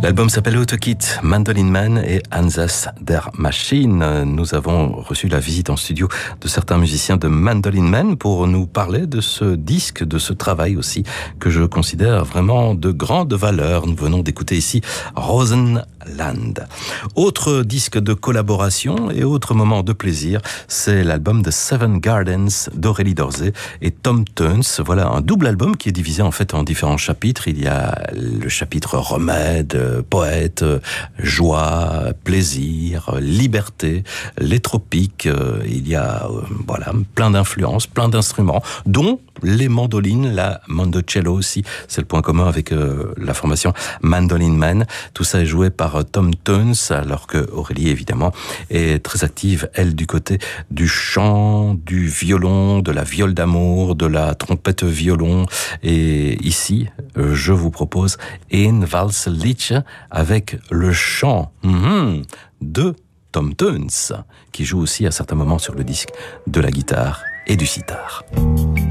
L'album s'appelle Autokit, Mandolin Man et Ansatz der Maschine. Nous avons reçu la visite en studio de certains musiciens de Mandolin Man pour nous parler de ce disque, de ce travail aussi, que je considère vraiment de grande valeur. Nous venons d'écouter ici Rosenland. Autre disque de collaboration et autre moment de plaisir, c'est l'album The Seven Gardens d'Aurélie Dorzé et Tom Teuns. Voilà un double album qui est divisé en fait en différents chapitres. Il y a le chapitre remède, poète, joie, plaisir, liberté, les tropiques. Il y a voilà plein d'influences, plein d'instruments, dont les mandolines, la mandocello aussi. C'est le point commun avec la formation Mandolin Man. Tout ça est joué par Tom Teuns, alors que Aurélie, évidemment, est très active, elle, du côté du chant, du violon, de la viole d'amour, de la trompette violon. Et ici, je vous propose Ein Walzlied avec le chant de Tom Teuns, qui joue aussi à certains moments sur le disque de la guitare et du sitar.